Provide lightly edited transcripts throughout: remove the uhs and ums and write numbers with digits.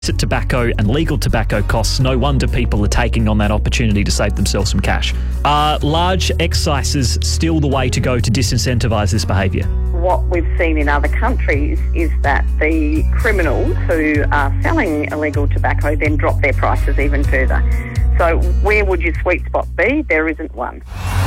tobacco and legal tobacco costs, no wonder people are taking on that opportunity to save themselves some cash. Are large excises still the way to go to disincentivise this behaviour? What we've seen in other countries is that the criminals who are selling illegal tobacco then drop their prices even further. So where would your sweet spot be? There isn't one.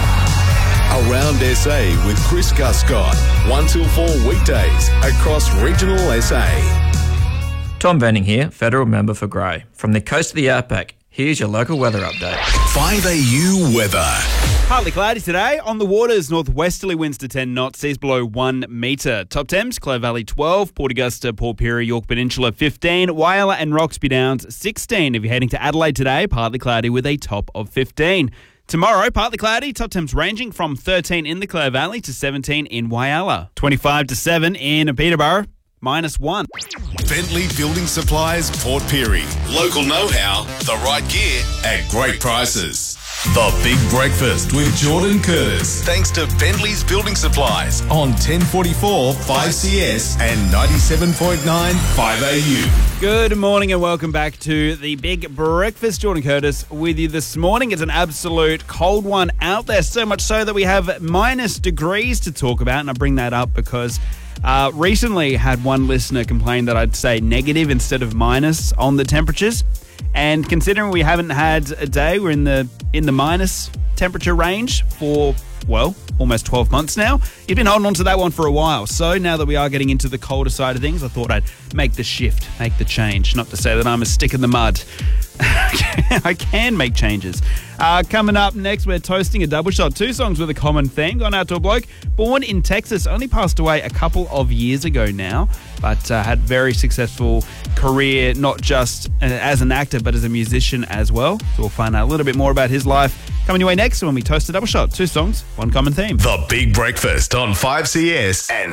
Around SA with Chris Guscott, 1 till 4 weekdays across regional SA. Tom Venning here, Federal Member for Grey. From the coast of the outback, here's your local weather update. 5AU weather. Partly cloudy today. On the waters, northwesterly winds to 10 knots, seas below 1 metre. Top temps, Clover Valley 12, Port Augusta, Port Pirie, York Peninsula 15, Whyalla and Roxby Downs 16. If you're heading to Adelaide today, partly cloudy with a top of 15. Tomorrow, partly cloudy, top temps ranging from 13 in the Clover Valley to 17 in Whyalla. 25 to 7 in Peterborough. -1. Bentley Building Supplies, Port Pirie. Local know-how, the right gear at great prices. The Big Breakfast with Jordan Curtis. Thanks to Bentley's Building Supplies on 1044 5CS and 97.9 5AU. Good morning and welcome back to the Big Breakfast. Jordan Curtis with you this morning. It's an absolute cold one out there, so much so that we have minus degrees to talk about, and I bring that up because recently had one listener complain that I'd say negative instead of minus on the temperatures. And considering we haven't had a day, we're in the minus temperature range for, well, almost 12 months now. You've been holding on to that one for a while. So now that we are getting into the colder side of things, I thought I'd make the shift, make the change. Not to say that I'm a stick in the mud. I can make changes. Coming up next, we're toasting a double shot. 2 songs with a common theme. Gone out to a bloke born in Texas, only passed away a couple of years ago now, but had very successful career, not just as an actor, but as a musician as well. So we'll find out a little bit more about his life coming your way next when we toast a double shot. 2 songs, one common theme. The Big Breakfast on 5CS and